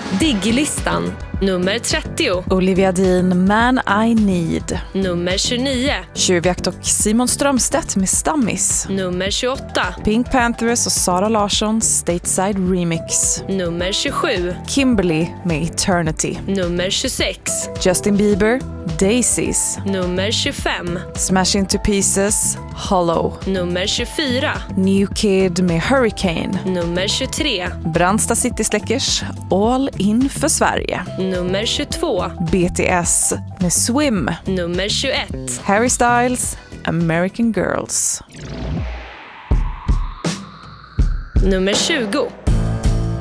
Diggilistan. Nummer 30. Olivia Dean, Man I Need. Nummer 29. Tjuvjakt och Simon Strömstedt med Stammis. Nummer 28. Pink Panthers och Sara Larsson, Stateside Remix. Nummer 27. Kimberly med Eternity. Nummer 26. Justin Bieber, Daisies. Nummer 25. Smash Into Pieces, Hollow. Nummer 24. New Kid med Hurricane. Nummer 23. Brandsta City Släckers, All In för Sverige. Nummer 22. BTS med Swim. Nummer 21. Harry Styles, American Girls. Nummer 20.